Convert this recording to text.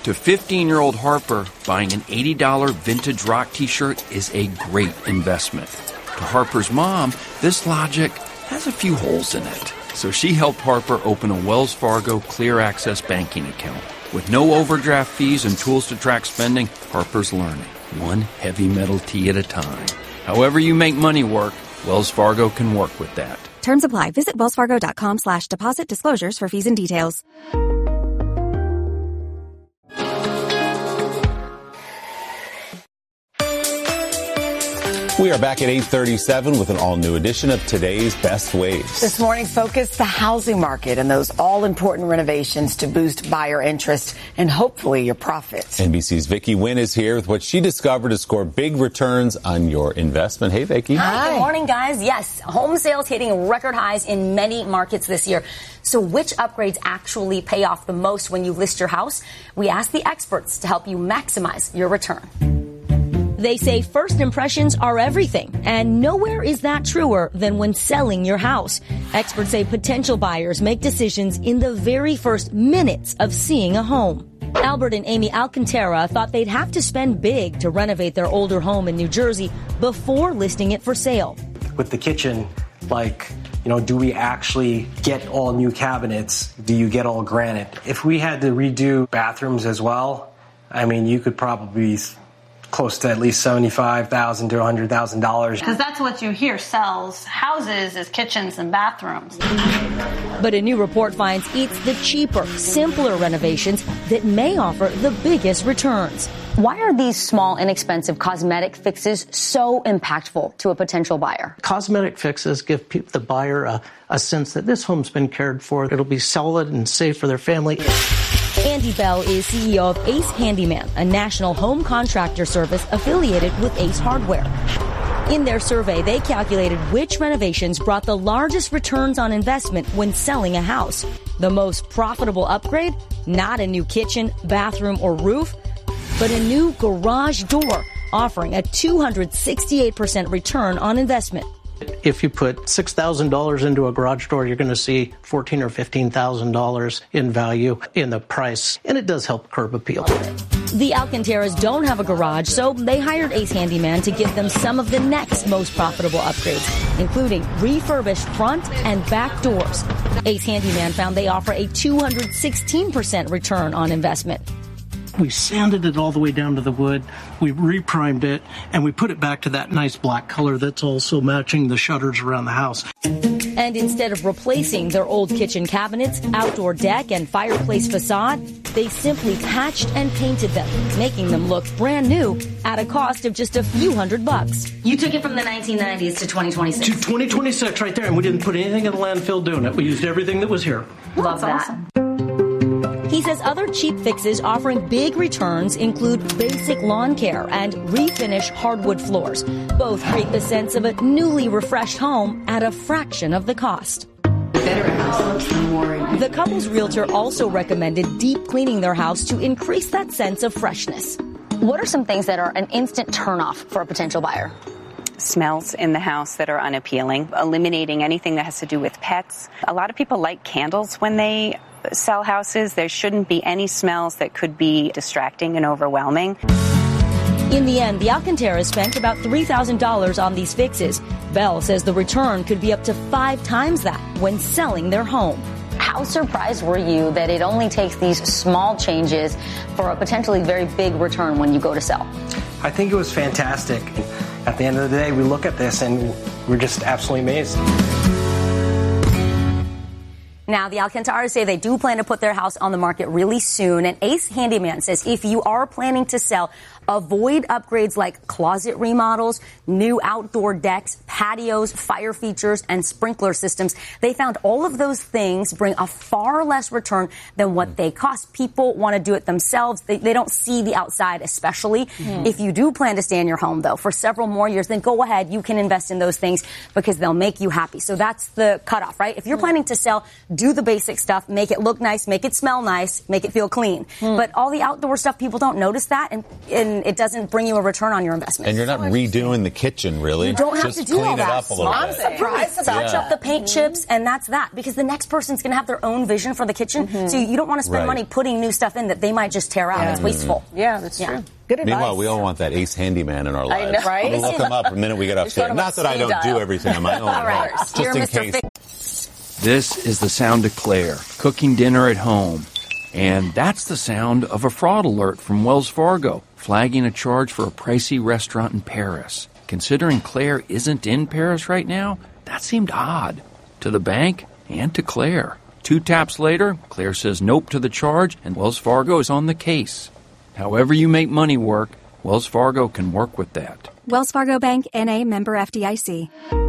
To 15-year-old Harper, buying an $80 vintage rock t-shirt is a great investment. To Harper's mom, this logic has a few holes in it. So she helped Harper open a Wells Fargo Clear Access banking account. With no overdraft fees and tools to track spending, Harper's learning, one heavy metal tea at a time. However you make money work, Wells Fargo can work with that. Terms apply. Visit wellsfargo.com/deposit disclosures for fees and details. We are back at 8:37 with an all-new edition of today's Best Ways. This morning's focus, the housing market and those all-important renovations to boost buyer interest and hopefully your profits. NBC's Vicki Nguyen is here with what she discovered to score big returns on your investment. Hey, Vicki. Hi. Good morning, guys. Yes, home sales hitting record highs in many markets this year. So which upgrades actually pay off the most when you list your house? We asked the experts to help you maximize your return. They say first impressions are everything, and nowhere is that truer than when selling your house. Experts say potential buyers make decisions in the very first minutes of seeing a home. Albert and Amy Alcantara thought they'd have to spend big to renovate their older home in New Jersey before listing it for sale. With the kitchen, do we actually get all new cabinets? Do you get all granite? If we had to redo bathrooms as well, you could probably close to at least $75,000 to $100,000. Because that's what you hear sells houses is kitchens and bathrooms. But a new report finds it's the cheaper, simpler renovations that may offer the biggest returns. Why are these small, inexpensive cosmetic fixes so impactful to a potential buyer? Cosmetic fixes give the buyer a sense that this home's been cared for. It'll be solid and safe for their family. Andy Bell is CEO of Ace Handyman, a national home contractor service affiliated with Ace Hardware. In their survey, they calculated which renovations brought the largest returns on investment when selling a house. The most profitable upgrade? Not a new kitchen, bathroom, or roof, but a new garage door, offering a 268% return on investment. If you put $6,000 into a garage door, you're going to see $14,000 or $15,000 in value in the price, and it does help curb appeal. The Alcantaras don't have a garage, so they hired Ace Handyman to give them some of the next most profitable upgrades, including refurbished front and back doors. Ace Handyman found they offer a 216% return on investment. We sanded it all the way down to the wood, we reprimed it, and we put it back to that nice black color that's also matching the shutters around the house. And instead of replacing their old kitchen cabinets, outdoor deck, and fireplace facade, they simply patched and painted them, making them look brand new at a cost of just a few $100. You took it from the 1990s to 2026. To 2026 right there, and we didn't put anything in the landfill doing it. We used everything that was here. Love that. Awesome. He says other cheap fixes offering big returns include basic lawn care and refinish hardwood floors. Both create the sense of a newly refreshed home at a fraction of the cost. The couple's realtor also recommended deep cleaning their house to increase that sense of freshness. What are some things that are an instant turnoff for a potential buyer? Smells in the house that are unappealing, eliminating anything that has to do with pets. A lot of people like candles when they sell houses. There shouldn't be any smells that could be distracting and overwhelming. In the end, the Alcantaras spent about $3,000 on these fixes. Bell says the return could be up to 5 times that when selling their home. How surprised were you that it only takes these small changes for a potentially very big return when you go to sell? I think it was fantastic. At the end of the day, we look at this and we're just absolutely amazed. Now, the Alcantaras say they do plan to put their house on the market really soon. And Ace Handyman says if you are planning to sell, avoid upgrades like closet remodels, new outdoor decks, patios, fire features, and sprinkler systems. They found all of those things bring a far less return than what they cost. People want to do it themselves. They don't see the outside, especially. If you do plan to stay in your home, though, for several more years, then go ahead. You can invest in those things because they'll make you happy. So that's the cutoff, right? If you're planning to sell, do the basic stuff, make it look nice, make it smell nice, make it feel clean. But all the outdoor stuff, people don't notice that. And and it doesn't bring you a return on your investment. And you're not redoing the kitchen, really. You don't have Just to do all clean it that. up a little bit. I'm surprised about Touch up the paint chips, and that's that. Because the next person's going to have their own vision for the kitchen, so you don't want to spend money putting new stuff in that they might just tear out. It's wasteful. Yeah, that's true. Good advice. Meanwhile, we all want that Ace Handyman in our lives. I know, right? We'll look him up the minute we get upstairs. Not that I don't do everything on my own. All right. Just You're in Mr. case. This is the sound of Claire cooking dinner at home. And that's the sound of a fraud alert from Wells Fargo, flagging a charge for a pricey restaurant in Paris. Considering Claire isn't in Paris right now, that seemed odd to the bank and to Claire. 2 taps later, Claire says nope to the charge, and Wells Fargo is on the case. However you make money work, Wells Fargo can work with that. Wells Fargo Bank, N.A., member FDIC.